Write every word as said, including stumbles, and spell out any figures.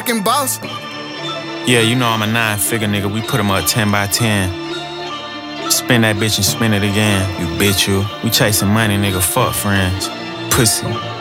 rockin' boss. Yeah, you know I'm a nine figure nigga. We put him up ten by ten. Spin that bitch and spin it again. You bitch you. We chasing money, nigga. Fuck friends. Pussy.